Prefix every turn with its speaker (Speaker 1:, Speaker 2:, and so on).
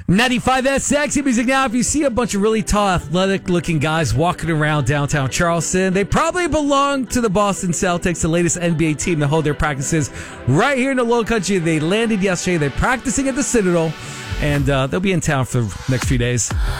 Speaker 1: 95 S Sexy Music. Now, if you see a bunch of really tall, athletic-looking guys walking around downtown Charleston, they probably belong to the Boston Celtics, the latest NBA team that hold their practices right here in the Low Country. They landed yesterday. They're practicing at the Citadel, and they'll be in town for the next few days.